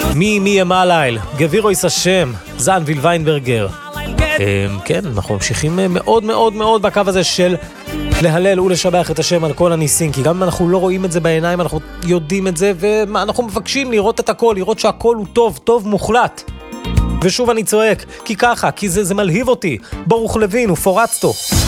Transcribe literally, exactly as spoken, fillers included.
מי מי ימה ליל, גבירו יש השם, זן וילוויינברגר. כן, אנחנו ממשיכים מאוד מאוד מאוד בקו הזה של להלל ולשבח את השם על כל הניסים, כי גם אם אנחנו לא רואים את זה בעיניים, אנחנו יודעים את זה, ואנחנו מבקשים לראות את הכל, לראות שהכל הוא טוב, טוב מוחלט. ושוב אני צועק, כי ככה, כי זה, זה מלהיב אותי. ברוך לוין ופורצתו.